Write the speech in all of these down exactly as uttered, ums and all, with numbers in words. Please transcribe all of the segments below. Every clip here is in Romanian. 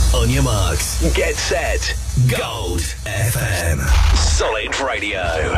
On your marks, get set, Gold F M. Solid Radio.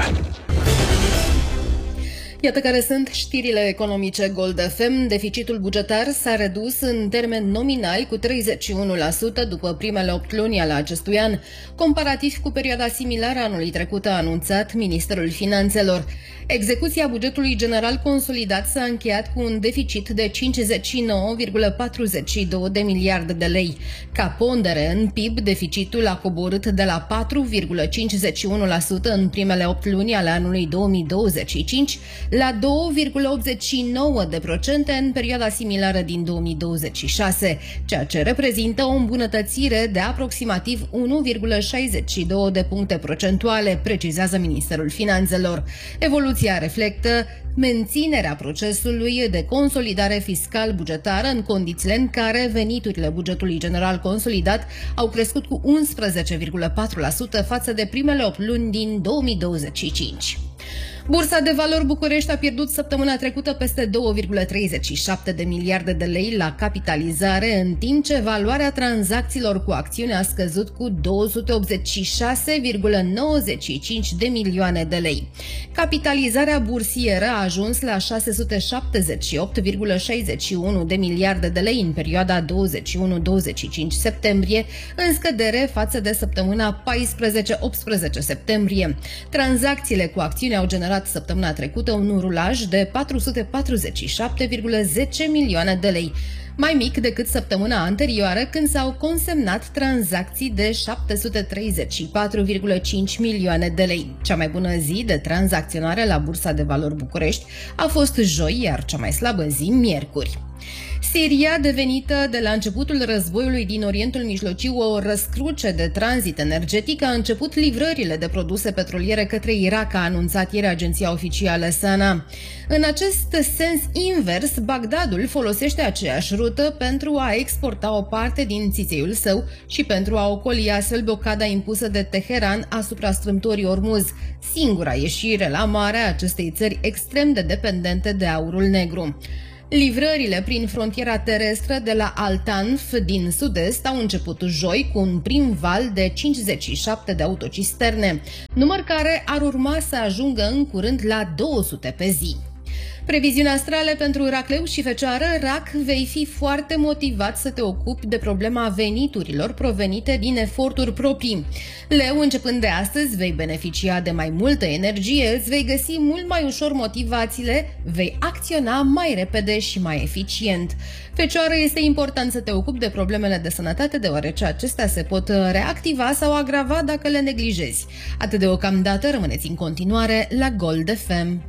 Iată care sunt știrile economice Gold F M. Deficitul bugetar s-a redus în termeni nominali cu treizeci și unu la sută după primele opt luni ale acestui an, comparativ cu perioada similară anului trecut, a anunțat Ministerul Finanțelor. Execuția bugetului general consolidat s-a încheiat cu un deficit de cincizeci și nouă virgulă patruzeci și doi de miliarde de lei. Ca pondere în P I B, deficitul a coborât de la patru virgulă cincizeci și unu la sută în primele opt luni ale anului două mii douăzeci și cinci la doi virgulă optzeci și nouă de procente în perioada similară din două mii douăzeci și șase, ceea ce reprezintă o îmbunătățire de aproximativ unu virgulă șaizeci și doi de puncte procentuale, precizează Ministerul Finanțelor. Evoluția reflectă menținerea procesului de consolidare fiscal-bugetară în condițiile în care veniturile bugetului general consolidat au crescut cu unsprezece virgulă patru la sută față de primele opt luni din două mii douăzeci și cinci. Bursa de Valori București a pierdut săptămâna trecută peste doi virgulă treizeci și șapte de miliarde de lei la capitalizare, în timp ce valoarea tranzacțiilor cu acțiuni a scăzut cu două sute optzeci și șase virgulă nouăzeci și cinci de milioane de lei. Capitalizarea bursieră a ajuns la șase sute șaptezeci și opt virgulă șaizeci și unu de miliarde de lei în perioada douăzeci și unu douăzeci și cinci septembrie, în scădere față de săptămâna paisprezece optsprezece septembrie. Tranzacțiile cu acțiuni au generat săptămâna trecută un rulaj de patru sute patruzeci și șapte virgulă zece milioane de lei, mai mic decât săptămâna anterioară, când s-au consemnat tranzacții de șapte sute treizeci și patru virgulă cinci milioane de lei. Cea mai bună zi de tranzacționare la Bursa de Valori București a fost joi, iar cea mai slabă zi miercuri. Siria, devenită de la începutul războiului din Orientul Mijlociu o răscruce de tranzit energetic, a început livrările de produse petroliere către Irak, a anunțat ieri agenția oficială SANA. În acest sens invers, Bagdadul folosește aceeași rută pentru a exporta o parte din țițeiul său și pentru a ocoli astfel blocada impusă de Teheran asupra strâmtorii Ormuz, singura ieșire la mare a acestei țări extrem de dependente de aurul negru. Livrările prin frontiera terestră de la Al-Tanf din sud-est au început joi cu un prim val de cincizeci și șapte de autocisterne, număr care ar urma să ajungă în curând la două sute pe zi. Previziuni astrale pentru Racleu și Fecioară. Rac, vei fi foarte motivat să te ocupi de problema veniturilor provenite din eforturi proprii. Leu, începând de astăzi, vei beneficia de mai multă energie, îți vei găsi mult mai ușor motivațiile, vei acționa mai repede și mai eficient. Fecioară, este important să te ocupi de problemele de sănătate, deoarece acestea se pot reactiva sau agrava dacă le neglijezi. Atât deocamdată, rămâneți în continuare la Gold F M.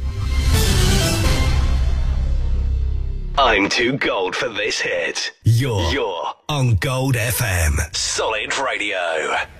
I'm too gold for this hit. You're, You're on Gold F M. Solid Radio.